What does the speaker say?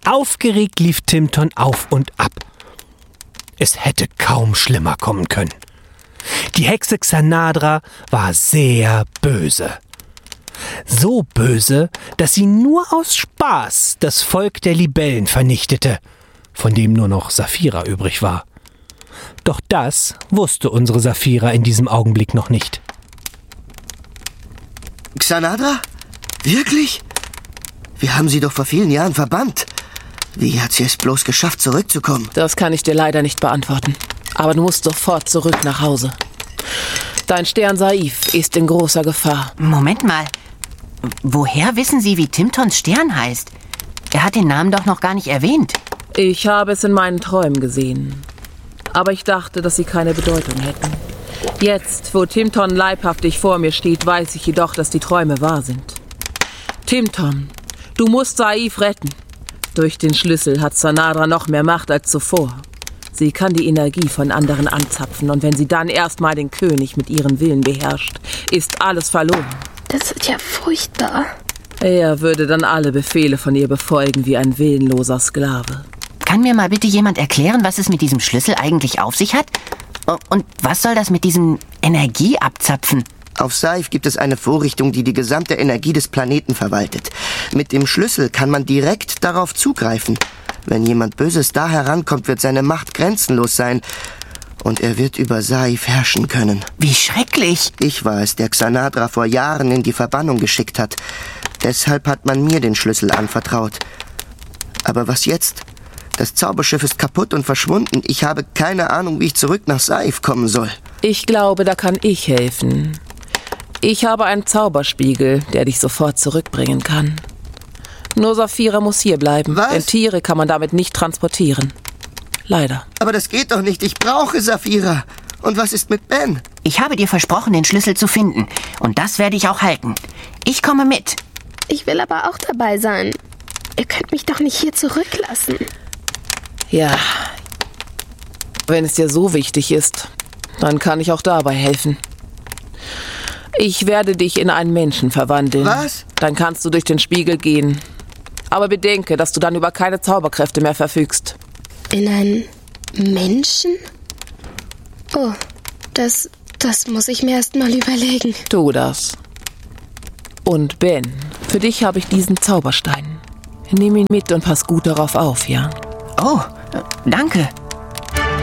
Aufgeregt lief Timton auf und ab. Es hätte kaum schlimmer kommen können. Die Hexe Xanadra war sehr böse. So böse, dass sie nur aus Spaß das Volk der Libellen vernichtete, von dem nur noch Saphira übrig war. Doch das wusste unsere Saphira in diesem Augenblick noch nicht. Xanadra? Wirklich? Wir haben sie doch vor vielen Jahren verbannt. Wie hat sie es bloß geschafft, zurückzukommen? Das kann ich dir leider nicht beantworten. Aber du musst sofort zurück nach Hause. Dein Stern Saif ist in großer Gefahr. Moment mal. Woher wissen Sie, wie Timtons Stern heißt? Er hat den Namen doch noch gar nicht erwähnt. Ich habe es in meinen Träumen gesehen. Aber ich dachte, dass sie keine Bedeutung hätten. Jetzt, wo Timton leibhaftig vor mir steht, weiß ich jedoch, dass die Träume wahr sind. Timton, du musst Saif retten. Durch den Schlüssel hat Xanadra noch mehr Macht als zuvor. Sie kann die Energie von anderen anzapfen und wenn sie dann erstmal den König mit ihrem Willen beherrscht, ist alles verloren. Das wird ja furchtbar. Er würde dann alle Befehle von ihr befolgen wie ein willenloser Sklave. Kann mir mal bitte jemand erklären, was es mit diesem Schlüssel eigentlich auf sich hat? Und was soll das mit diesem Energieabzapfen? Auf Saif gibt es eine Vorrichtung, die die gesamte Energie des Planeten verwaltet. Mit dem Schlüssel kann man direkt darauf zugreifen. Wenn jemand Böses da herankommt, wird seine Macht grenzenlos sein. Und er wird über Saif herrschen können. Wie schrecklich! Ich war es, der Xanadra vor Jahren in die Verbannung geschickt hat. Deshalb hat man mir den Schlüssel anvertraut. Aber was jetzt? Das Zauberschiff ist kaputt und verschwunden. Ich habe keine Ahnung, wie ich zurück nach Saif kommen soll. Ich glaube, da kann ich helfen. Ich habe einen Zauberspiegel, der dich sofort zurückbringen kann. Nur Saphira muss hier bleiben. Was? Denn Tiere kann man damit nicht transportieren. Leider. Aber das geht doch nicht. Ich brauche Saphira. Und was ist mit Ben? Ich habe dir versprochen, den Schlüssel zu finden. Und das werde ich auch halten. Ich komme mit. Ich will aber auch dabei sein. Ihr könnt mich doch nicht hier zurücklassen. Ja. Wenn es dir so wichtig ist, dann kann ich auch dabei helfen. Ich werde dich in einen Menschen verwandeln. Was? Dann kannst du durch den Spiegel gehen. Aber bedenke, dass du dann über keine Zauberkräfte mehr verfügst. In einen Menschen? Oh, das muss ich mir erst mal überlegen. Tu das. Und Ben, für dich habe ich diesen Zauberstein. Nimm ihn mit und pass gut darauf auf, ja? Oh, danke.